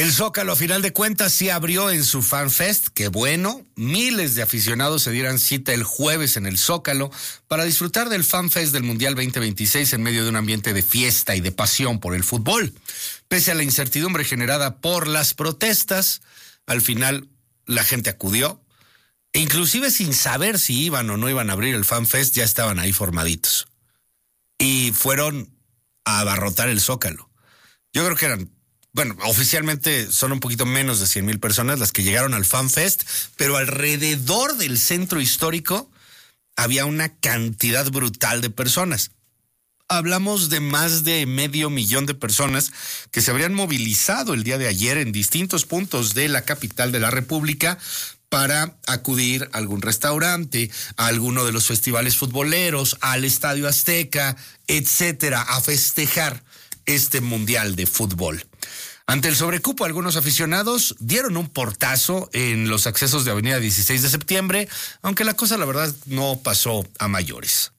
El Zócalo, a final de cuentas, sí abrió en su FanFest. Qué bueno. Miles de aficionados se dieran cita el jueves en el Zócalo para disfrutar del FanFest del Mundial 2026 en medio de un ambiente de fiesta y de pasión por el fútbol. Pese a la incertidumbre generada por las protestas, al final la gente acudió. E inclusive sin saber si iban o no iban a abrir el FanFest, ya estaban ahí formaditos. Y fueron a abarrotar el Zócalo. Yo creo que eran... Bueno, oficialmente son un poquito menos de 100,000 personas las que llegaron al FanFest, pero alrededor del centro histórico había una cantidad brutal de personas. Hablamos de más de 500,000 de personas que se habrían movilizado el día de ayer en distintos puntos de la capital de la República para acudir a algún restaurante, a alguno de los festivales futboleros, al Estadio Azteca, etcétera, a festejar este Mundial de Fútbol. Ante el sobrecupo, algunos aficionados dieron un portazo en los accesos de Avenida 16 de Septiembre, aunque la cosa, la verdad, no pasó a mayores.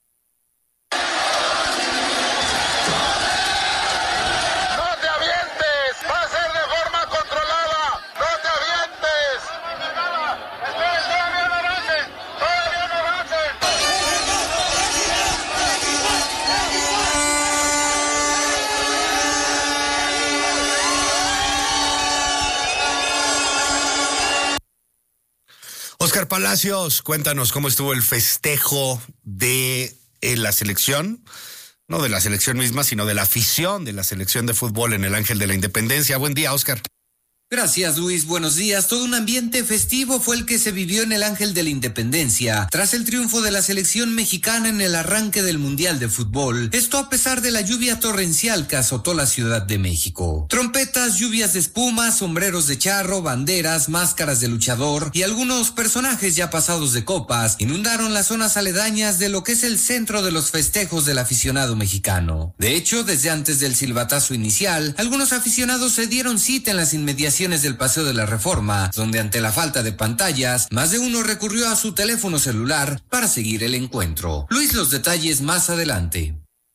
Oscar Palacios, cuéntanos cómo estuvo el festejo de la selección, no de la selección misma, sino de la afición de la selección de fútbol en el Ángel de la Independencia. Buen día, Oscar. Gracias, Luis. Buenos días. Todo un ambiente festivo fue el que se vivió en el Ángel de la Independencia tras el triunfo de la selección mexicana en el arranque del Mundial de Fútbol. Esto a pesar de la lluvia torrencial que azotó la Ciudad de México. Trompetas, lluvias de espuma, sombreros de charro, banderas, máscaras de luchador y algunos personajes ya pasados de copas inundaron las zonas aledañas de lo que es el centro de los festejos del aficionado mexicano. De hecho, desde antes del silbatazo inicial, algunos aficionados se dieron cita en las inmediaciones del Paseo de la Reforma, donde ante la falta de pantallas, más de uno recurrió a su teléfono celular para seguir el encuentro. Luis, los detalles más adelante.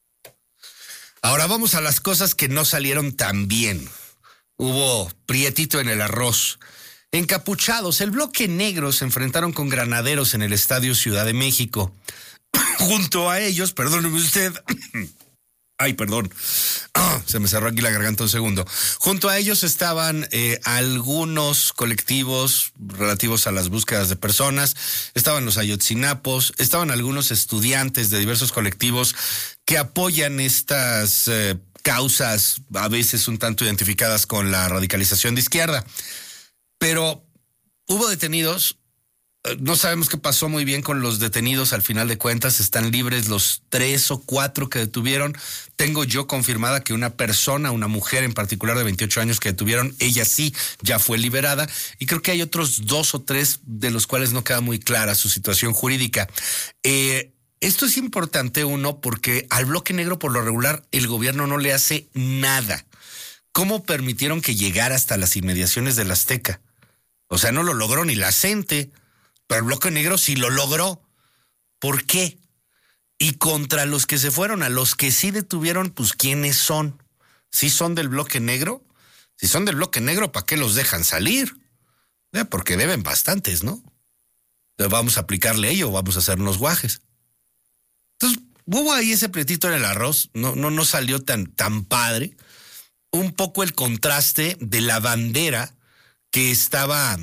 Ahora vamos a las cosas que no salieron tan bien. Hubo prietito en el arroz. Encapuchados, el bloque negro se enfrentaron con granaderos en el Estadio Ciudad de México. Junto a ellos, perdóneme usted... Ay, perdón. Se me cerró aquí la garganta un segundo. Junto a ellos estaban algunos colectivos relativos a las búsquedas de personas, estaban los Ayotzinapos, estaban algunos estudiantes de diversos colectivos que apoyan estas causas, a veces un tanto identificadas con la radicalización de izquierda. Pero hubo detenidos. No sabemos qué pasó muy bien con los detenidos al final de cuentas. Están libres los 3 o 4 que detuvieron. Tengo yo confirmada que una persona, una mujer en particular de 28 años que detuvieron, ella sí ya fue liberada. Y creo que hay otros 2 o 3 de los cuales no queda muy clara su situación jurídica. Esto es importante, uno, porque al bloque negro por lo regular el gobierno no le hace nada. ¿Cómo permitieron que llegara hasta las inmediaciones del Azteca? O sea, no lo logró ni la gente. Pero el bloque negro sí lo logró. ¿Por qué? Y contra los que se fueron, a los que sí detuvieron, pues ¿quiénes son? ¿Sí son del bloque negro? Si son del bloque negro, ¿para qué los dejan salir? Porque deben bastantes, ¿no? Entonces, vamos a aplicarle ello, vamos a hacernos guajes. Entonces, hubo ahí ese pretito en el arroz, no salió tan padre. Un poco el contraste de la bandera que estaba...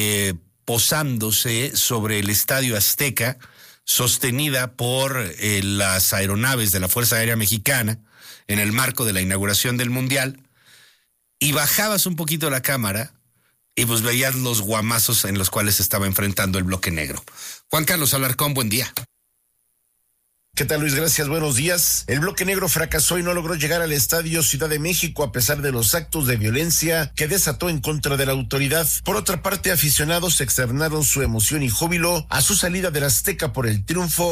posándose sobre el Estadio Azteca, sostenida por las aeronaves de la Fuerza Aérea Mexicana en el marco de la inauguración del Mundial, y bajabas un poquito la cámara y pues veías los guamazos en los cuales se estaba enfrentando el bloque negro. Juan Carlos Alarcón, buen día. ¿Qué tal, Luis? Gracias, buenos días. El bloque negro fracasó y no logró llegar al Estadio Ciudad de México a pesar de los actos de violencia que desató en contra de la autoridad. Por otra parte, aficionados externaron su emoción y júbilo a su salida del Azteca por el triunfo